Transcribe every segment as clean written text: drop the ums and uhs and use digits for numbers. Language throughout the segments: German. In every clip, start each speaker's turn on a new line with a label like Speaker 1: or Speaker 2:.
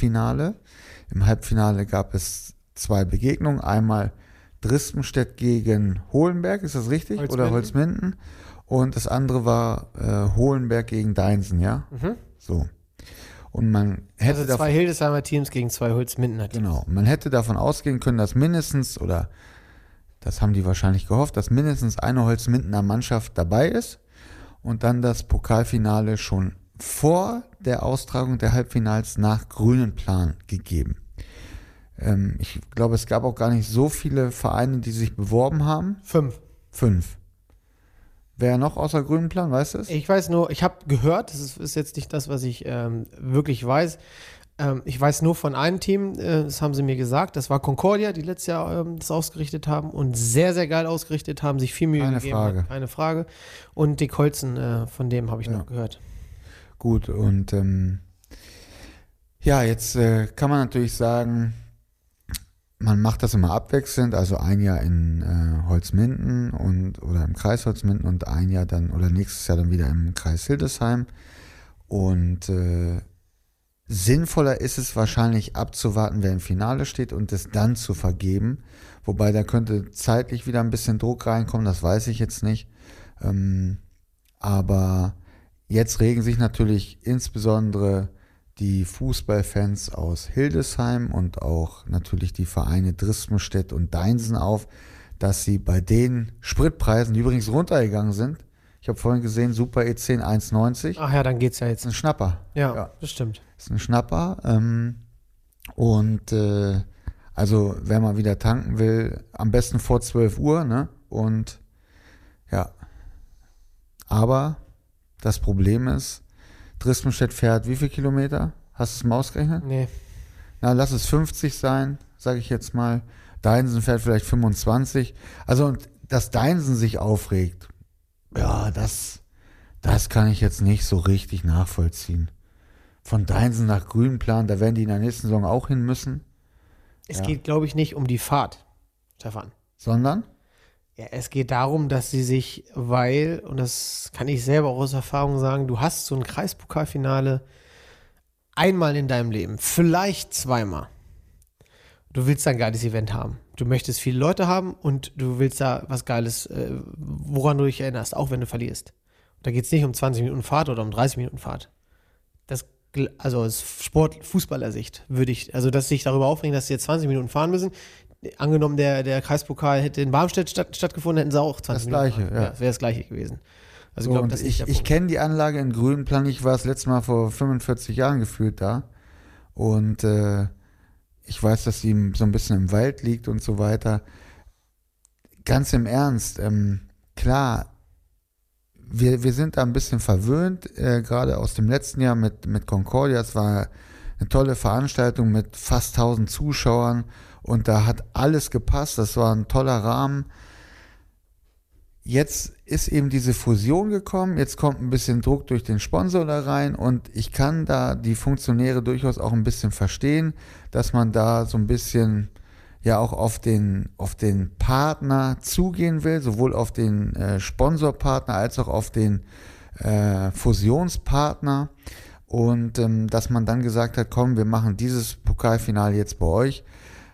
Speaker 1: Halbfinale. Im Halbfinale gab es 2 Begegnungen. Einmal Drispenstedt gegen Hohenberg, ist das richtig?
Speaker 2: Holzminden.
Speaker 1: Oder Holzminden. Und das andere war Hohenberg gegen Deinsen, ja? So. Und man hätte
Speaker 2: Also 2 Hildesheimer Teams gegen 2 Holzmindener Teams.
Speaker 1: Genau. Man hätte davon ausgehen können, dass mindestens, oder das haben die wahrscheinlich gehofft, dass mindestens eine Holzmindener Mannschaft dabei ist und dann das Pokalfinale schon vor der Austragung der Halbfinals nach grünen Plan gegeben. Ich glaube, es gab auch gar nicht so viele Vereine, die sich beworben haben.
Speaker 2: 5.
Speaker 1: 5. Wer noch außer grünen Plan, weißt du es?
Speaker 2: Ich weiß nur, ich habe gehört, das ist jetzt nicht das, was ich wirklich weiß. Ich weiß nur von einem Team, das haben sie mir gesagt, das war Concordia, die letztes Jahr das ausgerichtet haben und sehr, sehr geil ausgerichtet haben, sich viel Mühe gegeben haben. Keine Frage. Und Dick Holzen, von dem habe ich noch gehört.
Speaker 1: Gut, und jetzt kann man natürlich sagen, man macht das immer abwechselnd, also ein Jahr in Holzminden oder im Kreis Holzminden und ein Jahr dann oder nächstes Jahr dann wieder im Kreis Hildesheim. Und sinnvoller ist es wahrscheinlich abzuwarten, wer im Finale steht und es dann zu vergeben. Wobei da könnte zeitlich wieder ein bisschen Druck reinkommen, das weiß ich jetzt nicht. Aber jetzt regen sich natürlich insbesondere die Fußballfans aus Hildesheim und auch natürlich die Vereine Drispenstedt und Deinsen auf, dass sie bei den Spritpreisen, die übrigens runtergegangen sind, ich habe vorhin gesehen, Super E10 1,90.
Speaker 2: Ach ja, dann geht's ja jetzt.
Speaker 1: Ein Schnapper.
Speaker 2: Ja, das stimmt.
Speaker 1: Ist ein Schnapper. Also wer mal wieder tanken will, am besten vor 12 Uhr, ne? Und ja. Aber das Problem ist, Drispenstedt fährt wie viele Kilometer? Hast du es mal ausgerechnet?
Speaker 2: Nee.
Speaker 1: Na, lass es 50 sein, sage ich jetzt mal. Deinsen fährt vielleicht 25. Also, und dass Deinsen sich aufregt, ja, das kann ich jetzt nicht so richtig nachvollziehen. Von Deinsen nach Grünplan, da werden die in der nächsten Saison auch hin müssen.
Speaker 2: Es geht, glaube ich, nicht um die Fahrt, Stefan.
Speaker 1: Sondern?
Speaker 2: Ja, es geht darum, dass sie sich, und das kann ich selber auch aus Erfahrung sagen, du hast so ein Kreispokalfinale einmal in deinem Leben, vielleicht zweimal. Du willst da ein geiles Event haben. Du möchtest viele Leute haben und du willst da was Geiles, woran du dich erinnerst, auch wenn du verlierst. Da geht es nicht um 20 Minuten Fahrt oder um 30 Minuten Fahrt. Also aus Fußballersicht würde ich, also dass sich darüber aufregen, dass sie jetzt 20 Minuten fahren müssen. Angenommen, der Kreispokal hätte in Barmstedt stattgefunden, hätten sie auch 20 Minuten.
Speaker 1: Das Gleiche, ja.
Speaker 2: Das wäre das Gleiche gewesen. Also
Speaker 1: So,
Speaker 2: ich glaube, das ist nicht der
Speaker 1: ich
Speaker 2: Punkt.
Speaker 1: kenne die Anlage in Grünplan, ich war das letzte Mal vor 45 Jahren gefühlt da. Und ich weiß, dass sie so ein bisschen im Wald liegt und so weiter. Ganz im Ernst, klar, wir sind da ein bisschen verwöhnt, gerade aus dem letzten Jahr mit Concordia. Es war eine tolle Veranstaltung mit fast 1000 Zuschauern und da hat alles gepasst. Das war ein toller Rahmen. Jetzt ist eben diese Fusion gekommen, jetzt kommt ein bisschen Druck durch den Sponsor da rein und ich kann da die Funktionäre durchaus auch ein bisschen verstehen, dass man da so ein bisschen ja auch auf den Partner zugehen will, sowohl auf den Sponsorpartner als auch auf den Fusionspartner und dass man dann gesagt hat, komm, wir machen dieses Pokalfinale jetzt bei euch.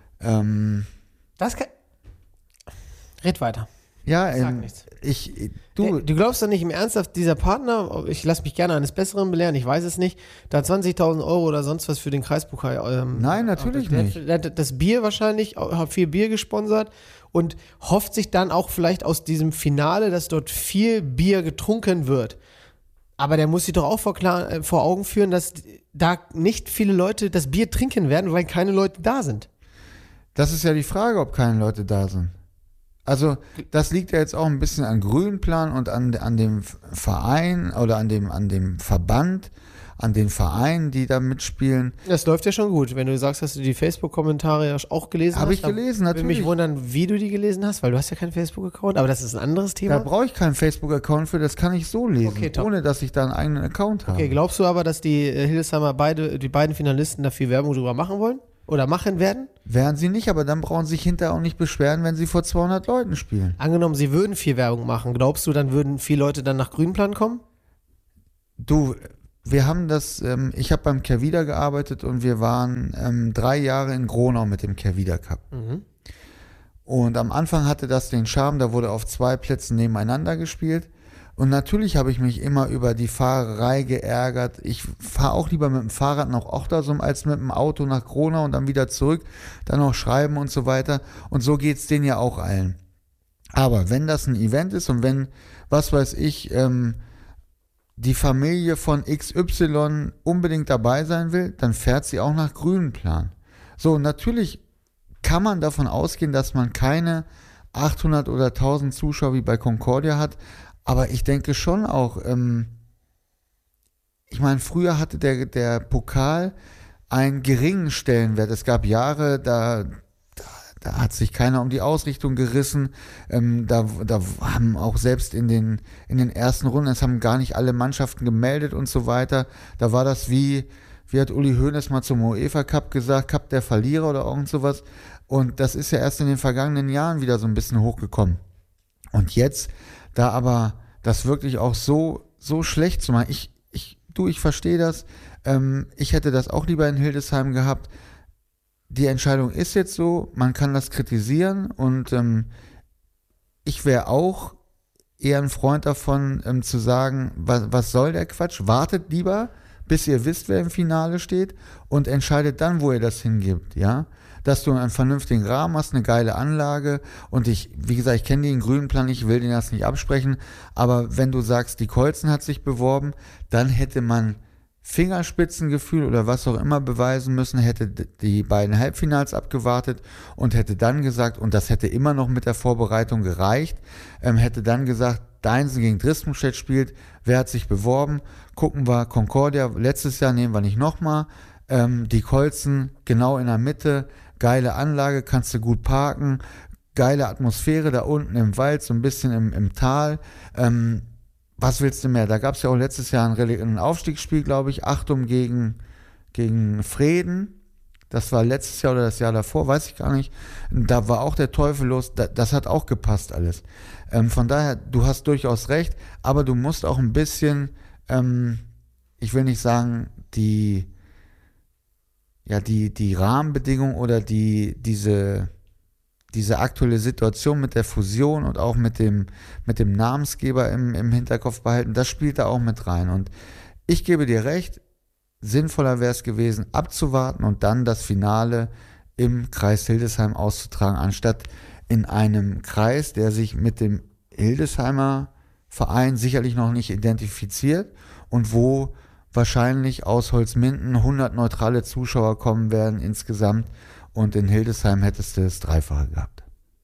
Speaker 2: Red weiter.
Speaker 1: Ja,
Speaker 2: Sag nichts.
Speaker 1: Du
Speaker 2: glaubst doch nicht im Ernsthaft, dieser Partner, ich lasse mich gerne eines Besseren belehren, ich weiß es nicht, da 20.000 Euro oder sonst was für den Kreispokal.
Speaker 1: Nein, natürlich nicht.
Speaker 2: Der hat das Bier wahrscheinlich, hat viel Bier gesponsert und hofft sich dann auch vielleicht aus diesem Finale, dass dort viel Bier getrunken wird. Aber der muss sich doch auch vor Augen führen, dass da nicht viele Leute das Bier trinken werden, weil keine Leute da sind.
Speaker 1: Das ist ja die Frage, ob keine Leute da sind. Also das liegt ja jetzt auch ein bisschen an Grünplan und an dem Verein oder an dem Verband, an den Vereinen, die da mitspielen.
Speaker 2: Das läuft ja schon gut. Wenn du sagst, dass du die Facebook-Kommentare auch gelesen hast.
Speaker 1: Habe ich gelesen, natürlich.
Speaker 2: Würde mich wundern, wie du die gelesen hast, weil du hast ja keinen Facebook-Account, aber das ist ein anderes Thema.
Speaker 1: Da brauche ich keinen Facebook-Account für, das kann ich so lesen,
Speaker 2: Okay, top.
Speaker 1: ohne dass ich da einen eigenen Account habe.
Speaker 2: Okay, glaubst du aber, dass die Hildesheimer die beiden Finalisten da viel Werbung drüber machen wollen? Oder machen werden?
Speaker 1: Werden sie nicht, aber dann brauchen sie sich hinterher auch nicht beschweren, wenn sie vor 200 Leuten spielen.
Speaker 2: Angenommen, sie würden viel Werbung machen. Glaubst du, dann würden viele Leute dann nach Grünplan kommen?
Speaker 1: Du, wir haben ich habe beim Kervida gearbeitet und wir waren 3 Jahre in Gronau mit dem Kervida Cup.
Speaker 2: Mhm.
Speaker 1: Und am Anfang hatte das den Charme, da wurde auf 2 Plätzen nebeneinander gespielt. Und natürlich habe ich mich immer über die Fahrerei geärgert. Ich fahre auch lieber mit dem Fahrrad nach Ochtersum als mit dem Auto nach Gronau und dann wieder zurück, dann noch schreiben und so weiter. Und so geht es denen ja auch allen. Aber wenn das ein Event ist und wenn, was weiß ich, die Familie von XY unbedingt dabei sein will, dann fährt sie auch nach Grünplan. So, natürlich kann man davon ausgehen, dass man keine 800 oder 1000 Zuschauer wie bei Concordia hat, aber ich denke schon auch, ich meine, früher hatte der Pokal einen geringen Stellenwert. Es gab Jahre, da hat sich keiner um die Ausrichtung gerissen. Da haben auch selbst in den ersten Runden, es haben gar nicht alle Mannschaften gemeldet und so weiter. Da war das wie hat Uli Hoeneß mal zum UEFA Cup gesagt, Cup der Verlierer oder irgend sowas. Und das ist ja erst in den vergangenen Jahren wieder so ein bisschen hochgekommen. Und jetzt, da aber das wirklich auch so schlecht zu machen, ich verstehe das. Ich hätte das auch lieber in Hildesheim gehabt. Die Entscheidung ist jetzt so, man kann das kritisieren und ich wäre auch eher ein Freund davon, zu sagen, was soll der Quatsch? Wartet lieber, bis ihr wisst, wer im Finale steht und entscheidet dann, wo ihr das hingibt, ja? Dass du einen vernünftigen Rahmen hast, eine geile Anlage und wie gesagt, ich kenne den Grünplan nicht, ich will den das nicht absprechen, aber wenn du sagst, die Colson hat sich beworben, dann hätte man Fingerspitzengefühl oder was auch immer beweisen müssen, hätte die beiden Halbfinals abgewartet und hätte dann gesagt, und das hätte immer noch mit der Vorbereitung gereicht, hätte dann gesagt, Deinsen gegen Drispenstedt spielt, wer hat sich beworben, gucken wir Concordia, letztes Jahr nehmen wir nicht nochmal, die Colson genau in der Mitte, geile Anlage, kannst du gut parken, geile Atmosphäre da unten im Wald, so ein bisschen im Tal, was willst du mehr? Da gab es ja auch letztes Jahr ein Aufstiegsspiel, glaube ich, Achtung gegen Freden. Das war letztes Jahr oder das Jahr davor, weiß ich gar nicht. Da war auch der Teufel los. Das hat auch gepasst alles. Von daher, du hast durchaus recht, aber du musst auch ein bisschen, ich will nicht sagen, die Rahmenbedingungen oder diese aktuelle Situation mit der Fusion und auch mit dem Namensgeber im Hinterkopf behalten, das spielt da auch mit rein. Und ich gebe dir recht, sinnvoller wäre es gewesen, abzuwarten und dann das Finale im Kreis Hildesheim auszutragen, anstatt in einem Kreis, der sich mit dem Hildesheimer Verein sicherlich noch nicht identifiziert und wo wahrscheinlich aus Holzminden 100 neutrale Zuschauer kommen werden insgesamt. Und in Hildesheim hättest du das Dreifache gehabt.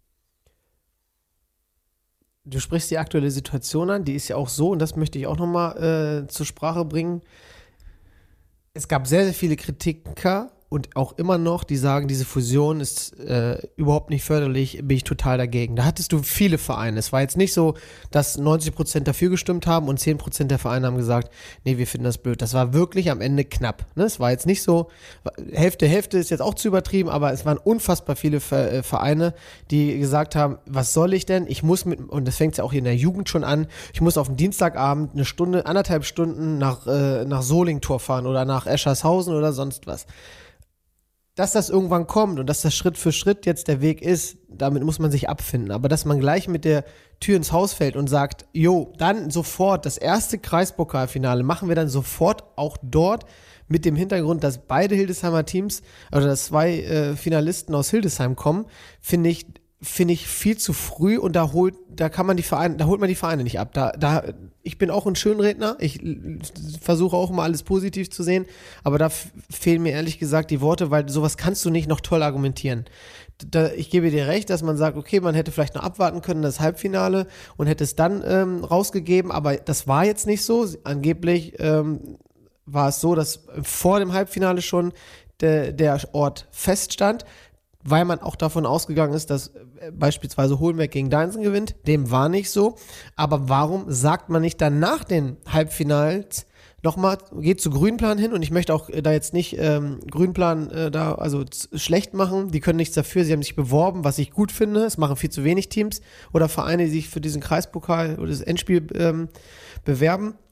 Speaker 2: Du sprichst die aktuelle Situation an, die ist ja auch so, und das möchte ich auch nochmal zur Sprache bringen. Es gab sehr, sehr viele Kritiker und auch immer noch, die sagen, diese Fusion ist überhaupt nicht förderlich, bin ich total dagegen. Da hattest du viele Vereine. Es war jetzt nicht so, dass 90% dafür gestimmt haben und 10% der Vereine haben gesagt, nee, wir finden das blöd. Das war wirklich am Ende knapp. Ne? Es war jetzt nicht so, Hälfte ist jetzt auch zu übertrieben, aber es waren unfassbar viele Vereine, die gesagt haben, was soll ich denn? Ich muss und das fängt ja auch in der Jugend schon an, ich muss auf den Dienstagabend 1,5 Stunden nach Solingtor fahren oder nach Eschershausen oder sonst was. Dass das irgendwann kommt und dass das Schritt für Schritt jetzt der Weg ist, damit muss man sich abfinden. Aber dass man gleich mit der Tür ins Haus fällt und sagt, jo, dann sofort das erste Kreispokalfinale machen wir dann sofort auch dort mit dem Hintergrund, dass beide Hildesheimer Teams oder dass 2 Finalisten aus Hildesheim kommen, finde ich viel zu früh und da holt man die Vereine nicht ab. Ich bin auch ein Schönredner, ich versuche auch immer alles positiv zu sehen, aber da fehlen mir ehrlich gesagt die Worte, weil sowas kannst du nicht noch toll argumentieren. Ich gebe dir recht, dass man sagt, okay, man hätte vielleicht noch abwarten können, das Halbfinale und hätte es dann rausgegeben, aber das war jetzt nicht so. Angeblich war es so, dass vor dem Halbfinale schon der Ort feststand, weil man auch davon ausgegangen ist, dass beispielsweise Hohenberg gegen Deinsen gewinnt. Dem war nicht so. Aber warum sagt man nicht dann nach den Halbfinals nochmal, geht zu Grünplan hin? Und ich möchte auch da jetzt nicht Grünplan schlecht machen. Die können nichts dafür. Sie haben sich beworben, was ich gut finde. Es machen viel zu wenig Teams oder Vereine, die sich für diesen Kreispokal oder das Endspiel bewerben.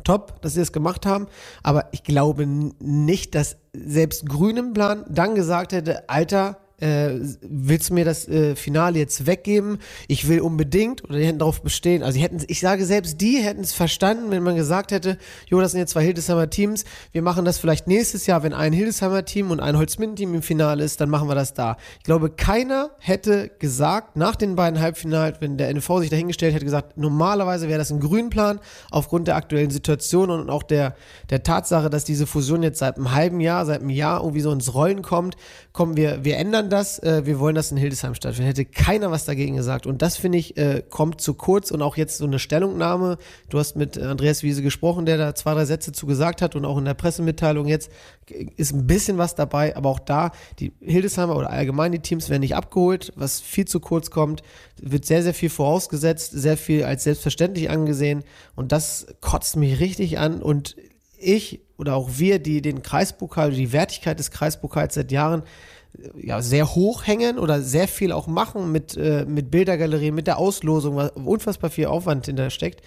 Speaker 2: top, dass sie das gemacht haben, aber ich glaube nicht, dass selbst Grün im Plan dann gesagt hätte, Alter, willst du mir das Finale jetzt weggeben? Ich will unbedingt, oder die hätten darauf bestehen, also ich sage, selbst die hätten es verstanden, wenn man gesagt hätte, jo, das sind jetzt 2 Hildesheimer Teams, wir machen das vielleicht nächstes Jahr, wenn ein Hildesheimer Team und ein Holzminden-Team im Finale ist, dann machen wir das da. Ich glaube, keiner hätte gesagt, nach den beiden Halbfinalen, wenn der NV sich dahingestellt hätte, gesagt, normalerweise wäre das ein Grünplan, aufgrund der aktuellen Situation und auch der Tatsache, dass diese Fusion jetzt seit einem halben Jahr, seit einem Jahr irgendwie so ins Rollen kommt, wir ändern das, wir wollen das in Hildesheim stattfinden. Hätte keiner was dagegen gesagt. Und das, finde ich, kommt zu kurz. Und auch jetzt so eine Stellungnahme. Du hast mit Andreas Wiese gesprochen, der da 2, 3 Sätze zu gesagt hat. Und auch in der Pressemitteilung jetzt ist ein bisschen was dabei. Aber auch da, die Hildesheimer oder allgemein die Teams werden nicht abgeholt, was viel zu kurz kommt. Wird sehr, sehr viel vorausgesetzt, sehr viel als selbstverständlich angesehen. Und das kotzt mich richtig an. Und ich oder auch wir, die den Kreispokal, die Wertigkeit des Kreispokals seit Jahren ja, sehr hoch hängen oder sehr viel auch machen mit Bildergalerie, mit der Auslosung, was unfassbar viel Aufwand hintersteckt,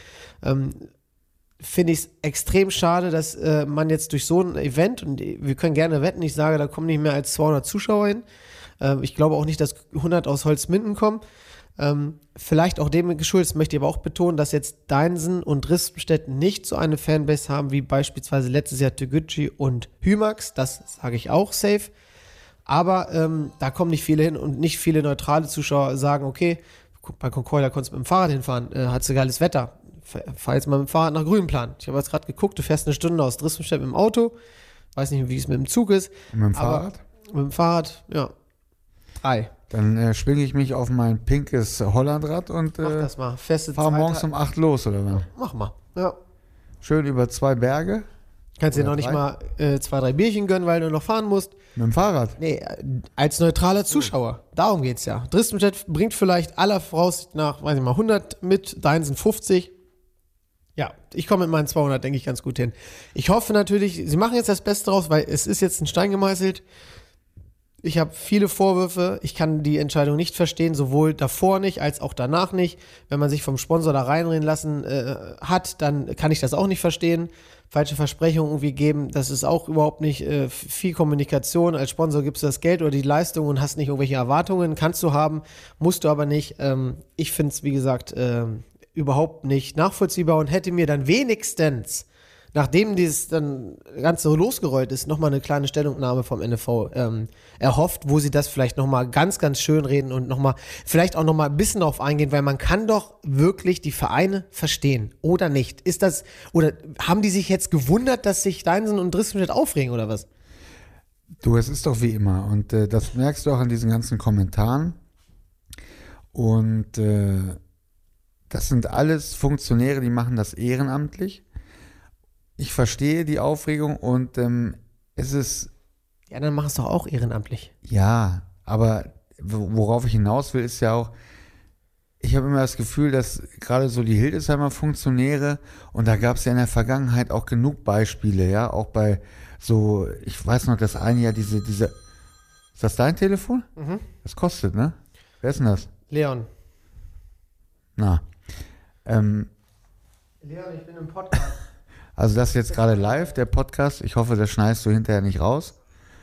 Speaker 2: finde ich es extrem schade, dass man jetzt durch so ein Event, und wir können gerne wetten, ich sage, da kommen nicht mehr als 200 Zuschauer hin. Ich glaube auch nicht, dass 100 aus Holzminden kommen. Vielleicht auch dem geschuldet, das möchte ich aber auch betonen, dass jetzt Deinsen und Ristenstedt nicht so eine Fanbase haben wie beispielsweise letztes Jahr Tegucci und Hymax, das sage ich auch safe. Aber da kommen nicht viele hin und nicht viele neutrale Zuschauer sagen, okay, bei Concordia konntest du mit dem Fahrrad hinfahren, hattest du geiles Wetter, fahr jetzt mal mit dem Fahrrad nach Grünplan. Ich habe jetzt gerade geguckt, du fährst eine Stunde aus Dresdenstedt mit dem Auto, weiß nicht, wie es mit dem Zug ist.
Speaker 1: Und mit dem Fahrrad?
Speaker 2: Mit dem Fahrrad, ja. 3.
Speaker 1: Dann schwinge ich mich auf mein pinkes Hollandrad und
Speaker 2: Mach das mal.
Speaker 1: fahre morgens um 8 los, oder was?
Speaker 2: Mach mal, ja.
Speaker 1: Schön über 2 Berge.
Speaker 2: Kannst dir
Speaker 1: Oder
Speaker 2: noch nicht
Speaker 1: 3?
Speaker 2: mal 2, 3 Bierchen gönnen, weil du noch fahren musst.
Speaker 1: Mit dem Fahrrad?
Speaker 2: Nee, als neutraler Zuschauer. Darum geht's ja. Dresdenstedt bringt vielleicht aller Voraussicht nach, weiß ich mal, 100 mit, deinen sind 50. Ja, ich komme mit meinen 200, denke ich, ganz gut hin. Ich hoffe natürlich, sie machen jetzt das Beste draus, weil es ist jetzt ein Stein gemeißelt. Ich habe viele Vorwürfe. Ich kann die Entscheidung nicht verstehen, sowohl davor nicht als auch danach nicht. Wenn man sich vom Sponsor da reinreden lassen hat, dann kann ich das auch nicht verstehen. Falsche Versprechungen irgendwie geben, das ist auch überhaupt nicht viel Kommunikation. Als Sponsor gibst du das Geld oder die Leistung und hast nicht irgendwelche Erwartungen. Kannst du haben, musst du aber nicht. Ich finde es, wie gesagt, überhaupt nicht nachvollziehbar und hätte mir dann wenigstens, nachdem dieses dann Ganze losgerollt ist, nochmal eine kleine Stellungnahme vom NFV erhofft, wo sie das vielleicht nochmal ganz, ganz schön reden und nochmal, vielleicht auch nochmal ein bisschen darauf eingehen, weil man kann doch wirklich die Vereine verstehen, oder nicht? Ist das, oder haben die sich jetzt gewundert, dass sich Deinsen und Dresdenstedt aufregen, oder was?
Speaker 1: Du, es ist doch wie immer und das merkst du auch an diesen ganzen Kommentaren und das sind alles Funktionäre, die machen das ehrenamtlich. Ich verstehe die Aufregung und es ist...
Speaker 2: Ja, dann mach es doch auch ehrenamtlich.
Speaker 1: Ja, aber worauf ich hinaus will, ist ja auch, ich habe immer das Gefühl, dass gerade so die Hildesheimer Funktionäre, und da gab es ja in der Vergangenheit auch genug Beispiele, ja, auch bei so, ich weiß noch, dass ein Jahr diese, ist das dein Telefon?
Speaker 2: Mhm.
Speaker 1: Das kostet, ne? Wer ist denn das?
Speaker 2: Leon.
Speaker 1: Na,
Speaker 2: Leon, ich bin im Podcast.
Speaker 1: also das ist jetzt gerade live, der Podcast. Ich hoffe, das schneidest du hinterher nicht raus.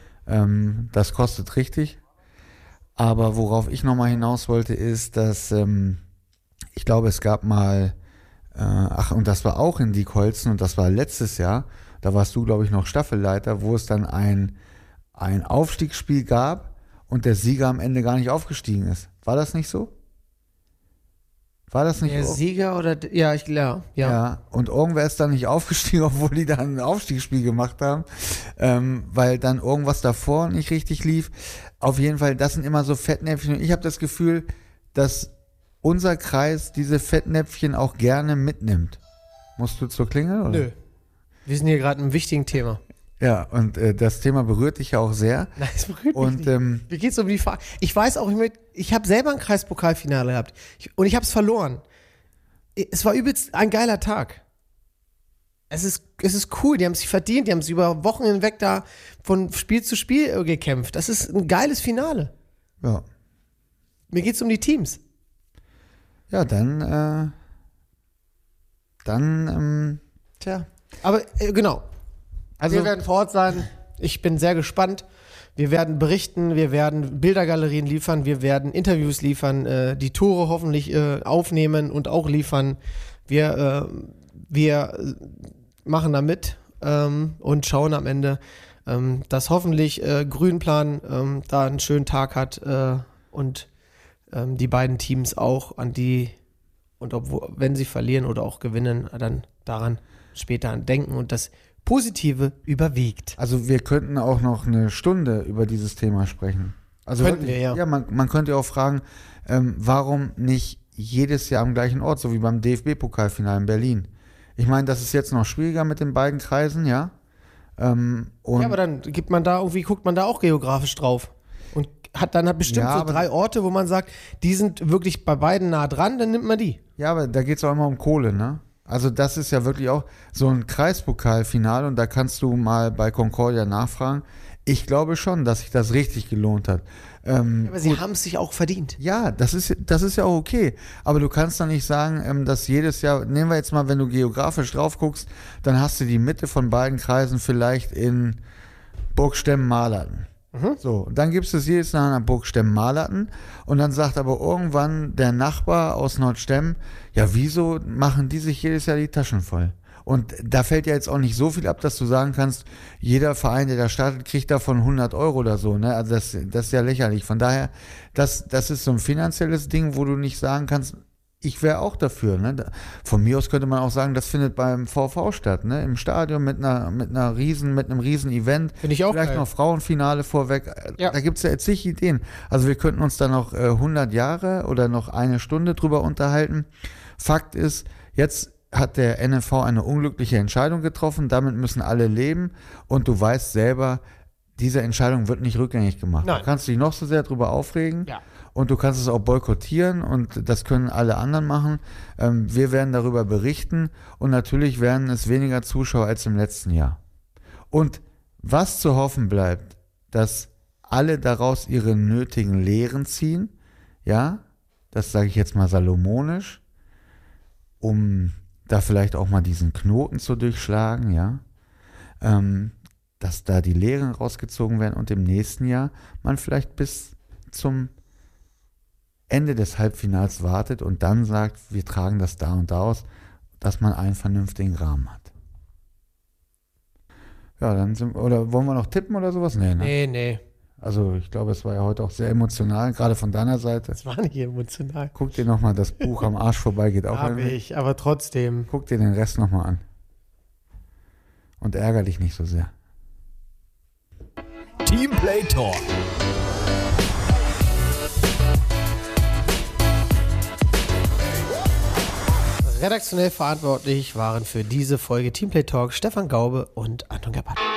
Speaker 1: Das kostet richtig. Aber worauf ich nochmal hinaus wollte, ist, dass ich glaube, es gab mal, und das war auch in Diekholzen und das war letztes Jahr, da warst du, glaube ich, noch Staffelleiter, wo es dann ein Aufstiegsspiel gab und der Sieger am Ende gar nicht aufgestiegen ist. War das nicht so? War das nicht
Speaker 2: Der
Speaker 1: so?
Speaker 2: Sieger oder, ja, ich glaube, ja.
Speaker 1: Ja, und irgendwer ist dann nicht aufgestiegen, obwohl die dann ein Aufstiegsspiel gemacht haben, weil dann irgendwas davor nicht richtig lief. Auf jeden Fall, das sind immer so Fettnäpfchen. Und ich habe das Gefühl, dass unser Kreis diese Fettnäpfchen auch gerne mitnimmt. Musst du zur Klingel, oder?
Speaker 2: Nö. Wir sind hier gerade im wichtigen Thema.
Speaker 1: Ja, und das Thema berührt dich ja auch sehr.
Speaker 2: Nein, es berührt
Speaker 1: Und
Speaker 2: mich nicht. Wie geht's um die Frage? Ich weiß auch, ich habe selber ein Kreispokalfinale gehabt und ich habe es verloren. Es war übelst ein geiler Tag. Es ist cool, die haben sich verdient, die haben sich über Wochen hinweg da von Spiel zu Spiel gekämpft. Das ist ein geiles Finale.
Speaker 1: Ja.
Speaker 2: Mir geht's um die Teams.
Speaker 1: Ja, dann,
Speaker 2: Tja. Aber genau.
Speaker 1: Also,
Speaker 2: Wir werden vor Ort sein. Ich bin sehr gespannt. Wir werden berichten, wir werden Bildergalerien liefern, wir werden Interviews liefern, die Tore hoffentlich aufnehmen und auch liefern. Wir machen da mit und schauen am Ende, dass hoffentlich Grünplan da einen schönen Tag hat und die beiden Teams auch an die, und wenn sie verlieren oder auch gewinnen, dann daran später denken und das Positive überwiegt.
Speaker 1: also wir könnten auch noch eine Stunde über dieses Thema sprechen. Also
Speaker 2: Könnten
Speaker 1: wirklich,
Speaker 2: wir, ja.
Speaker 1: Ja, man könnte auch fragen, warum nicht jedes Jahr am gleichen Ort, so wie beim DFB-Pokalfinale in Berlin. Ich meine, das ist jetzt noch schwieriger mit den beiden Kreisen, ja. Und
Speaker 2: Ja, aber dann guckt man da auch geografisch drauf. Und hat bestimmt
Speaker 1: Ja,
Speaker 2: so
Speaker 1: aber
Speaker 2: 3 Orte, wo man sagt, die sind wirklich bei beiden nah dran, dann nimmt man die.
Speaker 1: ja, aber da geht es auch immer um Kohle, ne? Also das ist ja wirklich auch so ein Kreispokalfinale und da kannst du mal bei Concordia nachfragen. Ich glaube schon, dass sich das richtig gelohnt hat.
Speaker 2: Aber sie haben es sich auch verdient.
Speaker 1: Ja, das ist ja auch okay. Aber du kannst doch nicht sagen, dass jedes Jahr, nehmen wir jetzt mal, wenn du geografisch drauf guckst, dann hast du die Mitte von beiden Kreisen vielleicht in Burgstemmen-Malerten. So, und dann gibst du es jedes Jahr nach Burgstemmen-Malerten und dann sagt aber irgendwann der Nachbar aus Nordstemmen, ja, wieso machen die sich jedes Jahr die Taschen voll? Und da fällt ja jetzt auch nicht so viel ab, dass du sagen kannst, jeder Verein, der da startet, kriegt davon 100 Euro oder so. Ne? Also das ist ja lächerlich. Von daher, das ist so ein finanzielles Ding, wo du nicht sagen kannst, ich wäre auch dafür. Ne? Von mir aus könnte man auch sagen, das findet beim VV statt, ne? Im Stadion mit einem riesen Event.
Speaker 2: Finde ich auch
Speaker 1: Vielleicht
Speaker 2: geil.
Speaker 1: noch Frauenfinale vorweg.
Speaker 2: Ja.
Speaker 1: Da gibt es ja zig Ideen. Also wir könnten uns da noch 100 Jahre oder noch eine Stunde drüber unterhalten. Fakt ist, jetzt hat der NFV eine unglückliche Entscheidung getroffen. Damit müssen alle leben. Und du weißt selber, diese Entscheidung wird nicht rückgängig gemacht.
Speaker 2: Nein.
Speaker 1: Du kannst dich noch so sehr drüber aufregen.
Speaker 2: Ja.
Speaker 1: Und du kannst es auch boykottieren und das können alle anderen machen. Wir werden darüber berichten und natürlich werden es weniger Zuschauer als im letzten Jahr. Und was zu hoffen bleibt, dass alle daraus ihre nötigen Lehren ziehen, ja, das sage ich jetzt mal salomonisch, um da vielleicht auch mal diesen Knoten zu durchschlagen, ja, dass da die Lehren rausgezogen werden und im nächsten Jahr man vielleicht bis zum Ende des Halbfinals wartet und dann sagt, wir tragen das da und da aus, dass man einen vernünftigen Rahmen hat. Ja, dann oder wollen wir noch tippen oder sowas? Nee, ne?
Speaker 2: Nee.
Speaker 1: Also ich glaube, es war ja heute auch sehr emotional, gerade von deiner Seite.
Speaker 2: Das war nicht emotional.
Speaker 1: Guck dir nochmal das Buch Am Arsch vorbei, geht auch
Speaker 2: Habe
Speaker 1: ein.
Speaker 2: ich, aber trotzdem.
Speaker 1: Guck dir den Rest nochmal an. Und ärger dich nicht so sehr.
Speaker 3: Teamplay Talk.
Speaker 2: Redaktionell verantwortlich waren für diese Folge Teamplay Talk Stefan Gaube und Anton Gebhardt.